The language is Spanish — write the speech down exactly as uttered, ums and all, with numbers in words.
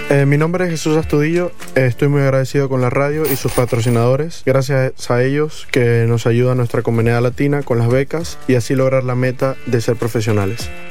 Eh, mi nombre es Jesús Astudillo, eh, estoy muy agradecido con la radio y sus patrocinadores, gracias a ellos que nos ayuda nuestra comunidad latina con las becas y así lograr la meta de ser profesionales.